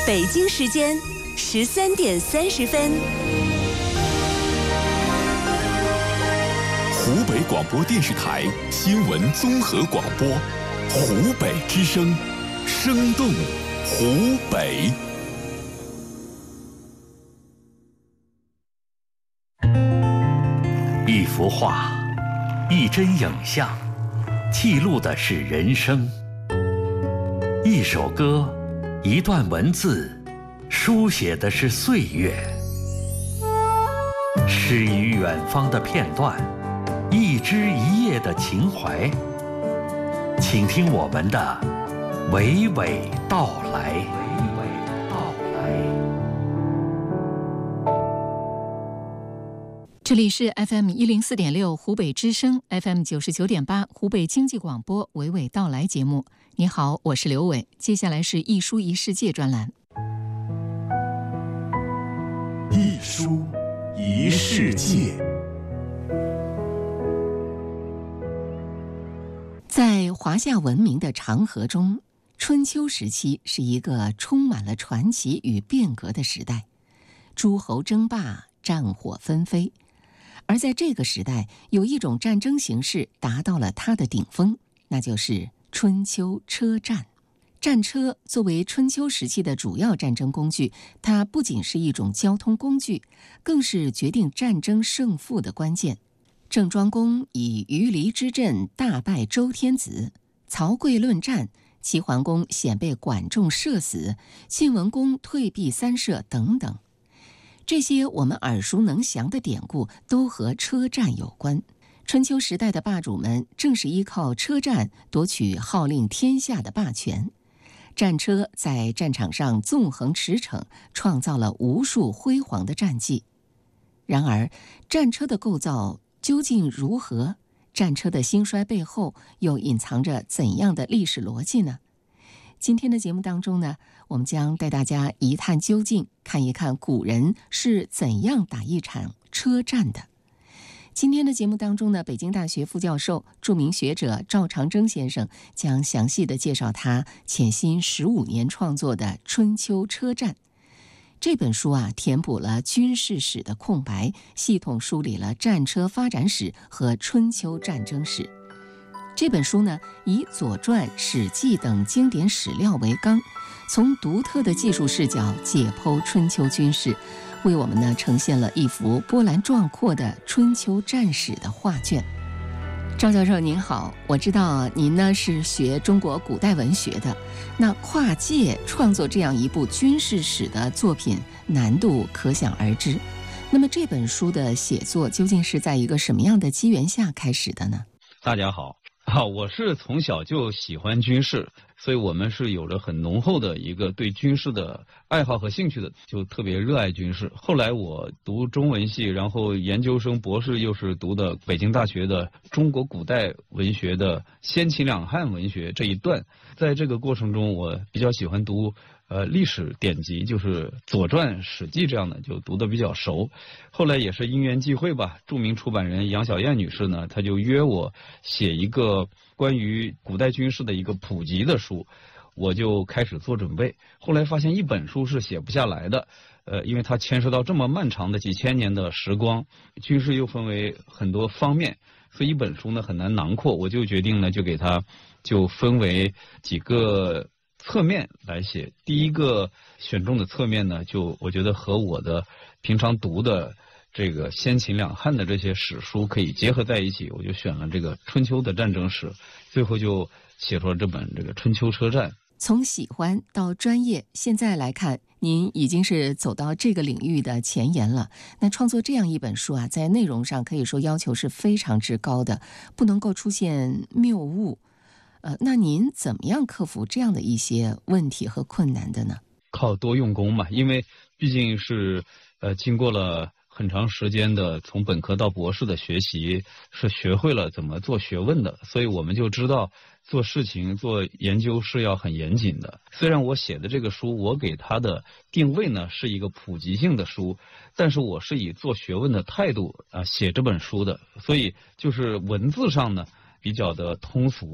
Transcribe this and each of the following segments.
北京时间13:30。 湖北广播电视台新闻综合广播，湖北之声，生动湖北。 一幅画，一帧影像，记录的是人生；一首歌，一段文字，书写的是岁月。诗与远方的片段，一枝一叶的情怀。请听我们的娓娓道来。 这里是 FM104.6 湖北之声 FM99.8 湖北经济广播娓娓道来节目。你好，我是刘伟。接下来是一书一世界专栏。 一书一世界。 在华夏文明的长河中，春秋时期是一个充满了传奇与变革的时代，诸侯争霸，战火纷飞。而在这个时代，有一种战争形式达到了它的顶峰，那就是春秋车战。战车作为春秋时期的主要战争工具，它不仅是一种交通工具，更是决定战争胜负的关键。郑庄公以鱼离之阵大败周天子，曹刿论战，齐桓公险被管仲射死，晋文公退避三舍等等。这些我们耳熟能详的典故都和车战有关。春秋时代的霸主们正是依靠车战夺取号令天下的霸权。战车在战场上纵横驰骋，创造了无数辉煌的战绩。然而，战车的构造究竟如何？战车的兴衰背后又隐藏着怎样的历史逻辑呢？今天的节目当中呢，我们将带大家一探究竟，看一看古人是怎样打一场车战的。今天的节目当中呢，北京大学副教授、著名学者赵长征先生将详细的介绍他潜心15年创作的《春秋车战》。这本书填补了军事史的空白，系统梳理了战车发展史和春秋战争史。这本书呢，以《左传》《史记》等经典史料为纲，从独特的技术视角解剖春秋军事，为我们呢呈现了一幅波澜壮阔的春秋战史的画卷。赵教授您好，我知道您呢是学中国古代文学的，那跨界创作这样一部军事史的作品，难度可想而知。那么这本书的写作究竟是在一个什么样的机缘下开始的呢？ 大家好。我是从小就喜欢军事，所以我们是有着很浓厚的一个对军事的爱好和兴趣的，就特别热爱军事。后来我读中文系，然后研究生、博士又是读的北京大学的中国古代文学的先秦两汉文学这一段。在这个过程中，我比较喜欢读历史典籍，就是《左传》《史记》这样的，就读得比较熟。后来也是因缘际会吧，著名出版人杨小燕女士呢，她就约我写一个关于古代军事的一个普及的书，我就开始做准备。后来发现一本书是写不下来的，因为它牵涉到这么漫长的几千年的时光，军事又分为很多方面，所以一本书呢很难囊括。我就决定呢，就给它就分为几个侧面来写。第一个选中的侧面呢，就我觉得和我的平常读的这个先秦两汉的这些史书可以结合在一起，我就选了这个春秋的战争史，最后就写出了这本这个春秋车战。 从喜欢到专业，现在来看，您已经是走到这个领域的前沿了。那创作这样一本书在内容上可以说要求是非常之高的，不能够出现谬误。那您怎么样克服这样的一些问题和困难的呢？ 靠多用功嘛，因为毕竟是经过了很长时间的从本科到博士的学习，是学会了怎么做学问的，所以我们就知道做事情做研究是要很严谨的。虽然我写的这个书，我给它的定位呢是一个普及性的书，但是我是以做学问的态度写这本书的，所以就是文字上呢比较的通俗，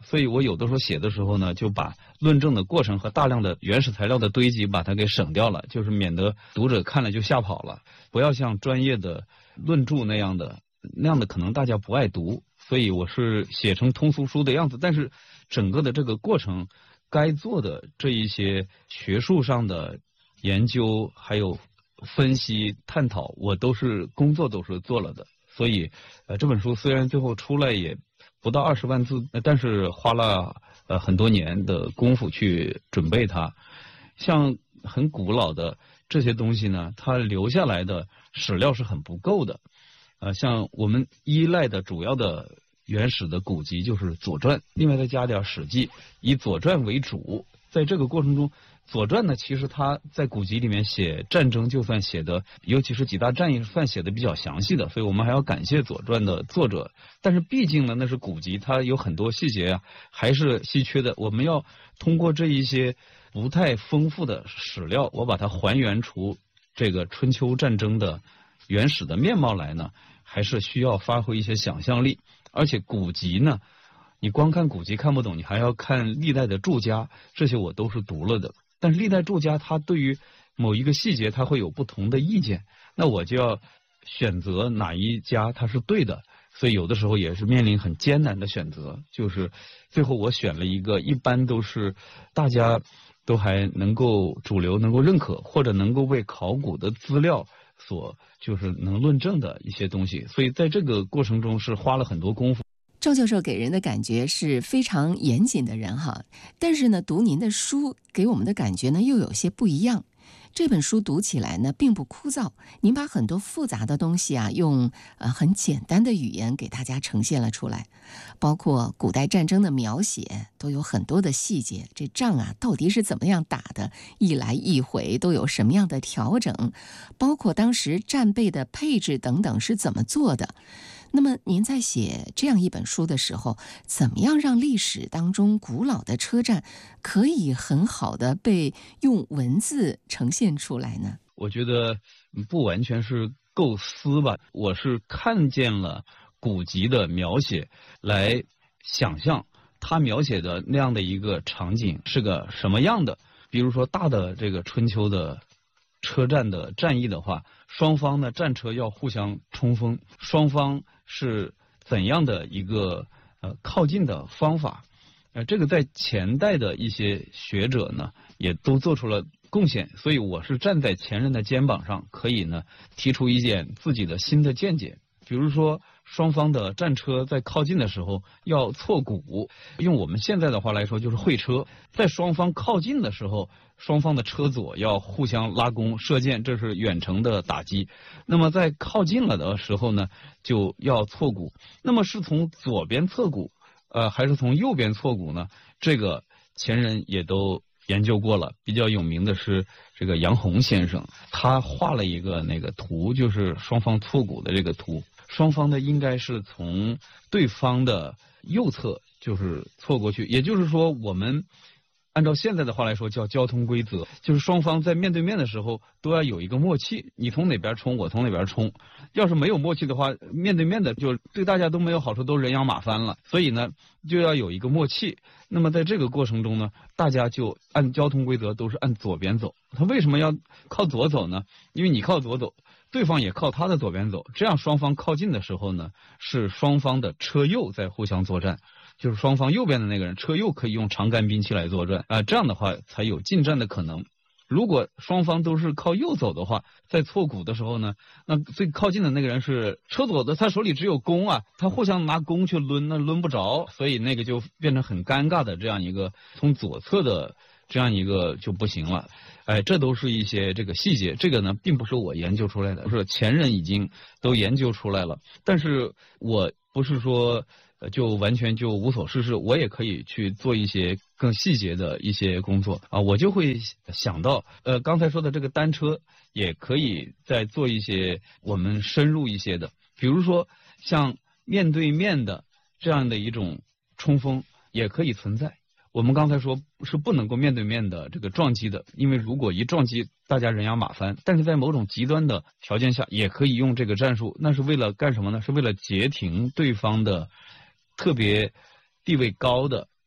所以我有的时候写的时候呢，就把论证的过程和大量的原始材料的堆积把它给省掉了，就是免得读者看了就吓跑了。不要像专业的论著那样的可能大家不爱读，所以我是写成通俗书的样子，但是整个的这个过程该做的这一些学术上的研究还有分析探讨，我工作都是做了的。所以这本书虽然最后出来也不到20万字，但是花了很多年的功夫去准备它。像很古老的这些东西呢，它留下来的史料是很不够的。像我们依赖的主要的原始的古籍就是《左传》，另外再加点《史记》，以《左传》为主。在这个过程中，《左传》呢，其实它在古籍里面写战争就算写的，尤其是几大战役算写的比较详细的，所以我们还要感谢《左传》的作者。但是毕竟呢，那是古籍，它有很多细节啊还是稀缺的。我们要通过这一些不太丰富的史料，我把它还原出这个春秋战争的原始的面貌来呢，还是需要发挥一些想象力。而且古籍呢，你光看古籍看不懂，你还要看历代的注家，这些我都是读了的。但是历代注家它对于某一个细节它会有不同的意见，那我就要选择哪一家它是对的，所以有的时候也是面临很艰难的选择。就是最后我选了一个一般都是大家都还能够主流能够认可，或者能够为考古的资料所就是能论证的一些东西，所以在这个过程中是花了很多功夫。 赵教授给人的感觉是非常严谨的人哈，但是呢，读您的书给我们的感觉呢又有些不一样。这本书读起来呢并不枯燥，您把很多复杂的东西啊用很简单的语言给大家呈现了出来，包括古代战争的描写都有很多的细节，这仗啊到底是怎么样打的，一来一回都有什么样的调整，包括当时战备的配置等等是怎么做的。那么您在写这样一本书的时候，怎么样让历史当中古老的车站可以很好的被用文字呈现出来呢？ 我觉得不完全是构思吧，我是看见了古籍的描写来想象他描写的那样的一个场景是个什么样的。比如说大的这个春秋的车站的战役的话，双方的战车要互相冲锋，双方是怎样的一个靠近的方法，这个在前代的一些学者呢也都做出了贡献，所以我是站在前人的肩膀上，可以呢提出一点自己的新的见解。比如说双方的战车在靠近的时候要错鼓，用我们现在的话来说就是会车。在双方靠近的时候，双方的车左要互相拉弓射箭，这是远程的打击。那么在靠近了的时候呢，就要错鼓。那么是从左边侧鼓还是从右边错鼓呢？这个前人也都研究过了。比较有名的是这个杨洪先生，他画了一个那个图，就是双方错鼓的这个图。双方的应该是从对方的右侧就是错过去，也就是说我们按照现在的话来说叫交通规则，就是双方在面对面的时候都要有一个默契，你从哪边冲我从哪边冲。要是没有默契的话，面对面的就对大家都没有好处，都人仰马翻了。所以呢就要有一个默契。那么在这个过程中呢，大家就按交通规则都是按左边走。他为什么要靠左走呢？因为你靠左走，对方也靠他的左边走，这样双方靠近的时候呢，是双方的车右在互相作战，就是双方右边的那个人车右可以用长杆兵器来作战这样的话才有近战的可能。如果双方都是靠右走的话，在错鼓的时候呢，那最靠近的那个人是车左的，他手里只有弓啊，他互相拿弓去抡，那抡不着，所以那个就变成很尴尬的这样一个从左侧的这样一个就不行了。这都是一些这个细节，这个呢并不是我研究出来的，是前人已经都研究出来了。但是我不是说就完全就无所事事，我也可以去做一些更细节的一些工作我就会想到刚才说的这个单车也可以再做一些我们深入一些的，比如说像面对面的这样的一种冲锋也可以存在。我们刚才说是不能够面对面的这个撞击的，因为如果一撞击大家人仰马翻，但是在某种极端的条件下也可以用这个战术，那是为了干什么呢？是为了截停对方的特别地位高的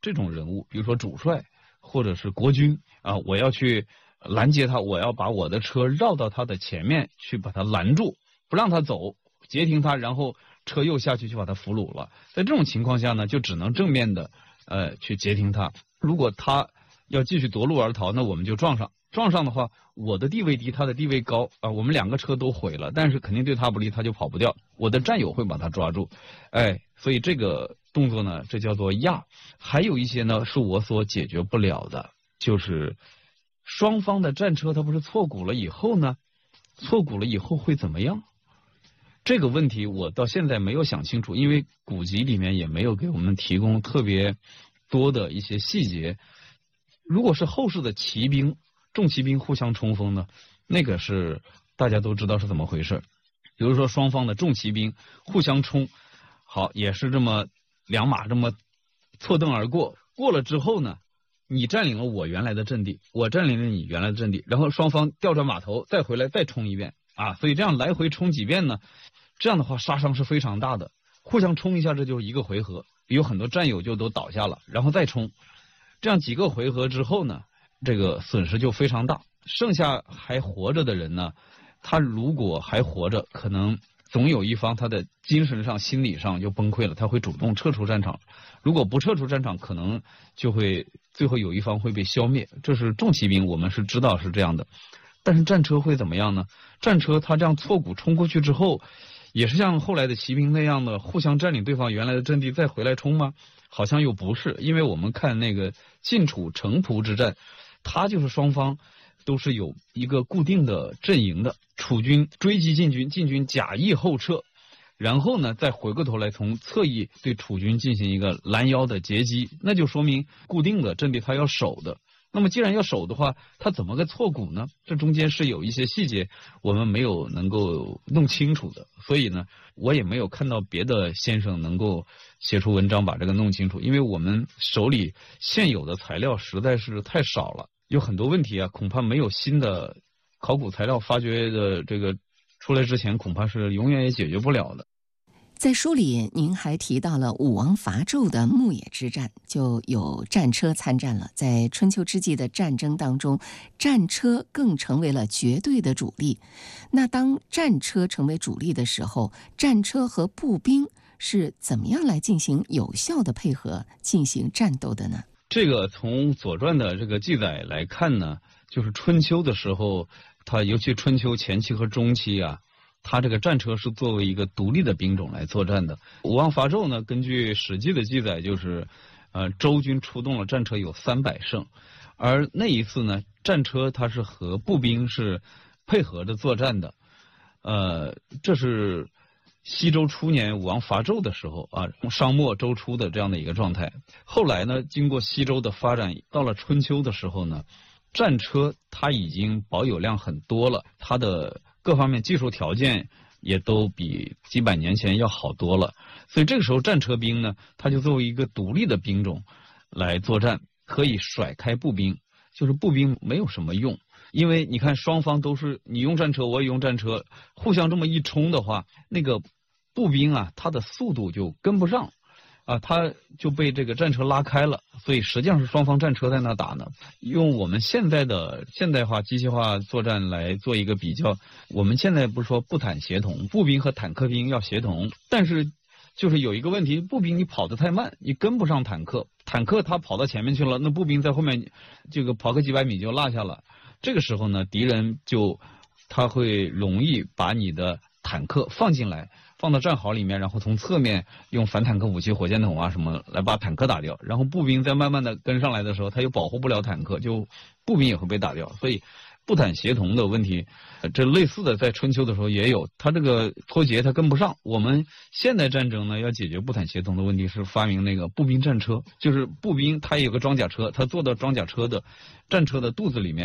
这种人物，比如说主帅或者是国君啊，我要去拦截他，我要把我的车绕到他的前面去把他拦住，不让他走，截停他，然后车又下去就把他俘虏了。在这种情况下呢，就只能正面的去截停他。如果他要继续夺路而逃，那我们就撞上。撞上的话，我的地位低，他的地位高啊，我们两个车都毁了，但是肯定对他不利，他就跑不掉。我的战友会把他抓住，所以这个动作呢，这叫做压。还有一些呢，是我所解决不了的，就是双方的战车，它不是错骨了以后呢，错骨了以后会怎么样？这个问题我到现在没有想清楚，因为古籍里面也没有给我们提供特别多的一些细节。如果是后世的骑兵、重骑兵互相冲锋呢，那个是大家都知道是怎么回事。比如说双方的重骑兵互相冲，好，也是这么两马这么错蹬而过，过了之后呢，你占领了我原来的阵地，我占领了你原来的阵地，然后双方调转马头再回来再冲一遍啊，所以这样来回冲几遍呢，这样的话杀伤是非常大的。互相冲一下，这就是一个回合，有很多战友就都倒下了，然后再冲。这样几个回合之后呢，这个损失就非常大。剩下还活着的人呢，他如果还活着，可能总有一方他的精神上、心理上就崩溃了，他会主动撤出战场。如果不撤出战场，可能就会最后有一方会被消灭。这是重骑兵，我们是知道是这样的。但是战车会怎么样呢？战车他这样错骨冲过去之后，也是像后来的骑兵那样的互相占领对方原来的阵地再回来冲吗？好像又不是，因为我们看那个晋楚城濮之战，它就是双方都是有一个固定的阵营的，楚军追击晋军，晋军假意后撤，然后呢再回过头来从侧翼对楚军进行一个拦腰的截击，那就说明固定的阵地他要守的。那么既然要守的话，他怎么个错骨呢？这中间是有一些细节我们没有能够弄清楚的，所以呢我也没有看到别的先生能够写出文章把这个弄清楚，因为我们手里现有的材料实在是太少了，有很多问题啊，恐怕没有新的考古材料发掘的这个出来之前，恐怕是永远也解决不了的。 在书里您还提到了武王伐纣的牧野之战，就有战车参战了。在春秋之际的战争当中，战车更成为了绝对的主力。那当战车成为主力的时候，战车和步兵是怎么样来进行有效的配合进行战斗的呢？ 这个从《左传》的这个记载来看呢，就是春秋的时候，它尤其春秋前期和中期啊，它这个战车是作为一个独立的兵种来作战的。武王伐纣呢，根据《史记》的记载，就是周军出动了战车有300乘，而那一次呢，战车它是和步兵是配合着作战的。这是西周初年武王伐纣的时候啊，商末周初的这样的一个状态。后来呢，经过西周的发展，到了春秋的时候呢，战车它已经保有量很多了，它的各方面技术条件也都比几百年前要好多了，所以这个时候战车兵呢，它就作为一个独立的兵种来作战，可以甩开步兵，就是步兵没有什么用。因为你看双方都是你用战车我也用战车，互相这么一冲的话，那个步兵啊，它的速度就跟不上啊，它就被这个战车拉开了，所以实际上是双方战车在那打呢。用我们现在的现代化机械化作战来做一个比较，我们现在不是说步坦协同，步兵和坦克兵要协同，但是就是有一个问题，步兵你跑得太慢，你跟不上坦克，坦克它跑到前面去了，那步兵在后面这个跑个几百米就落下了。这个时候呢，敌人他会容易把你的坦克放进来，放到战壕里面，然后从侧面用反坦克武器、火箭筒啊什么来把坦克打掉，然后步兵再慢慢的跟上来的时候，他又保护不了坦克，就步兵也会被打掉。所以步坦协同的问题，这类似的在春秋的时候也有，他这个脱节他跟不上。我们现代战争呢，要解决步坦协同的问题，是发明那个步兵战车，就是步兵他有个装甲车，他坐到装甲车的战车的肚子里面。